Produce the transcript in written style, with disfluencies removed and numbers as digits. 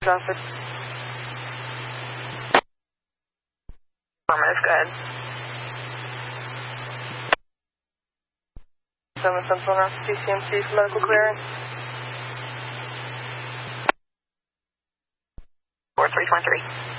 Office. Affirmative, go ahead. 7 Central North CCMC for medical clearance. 4323.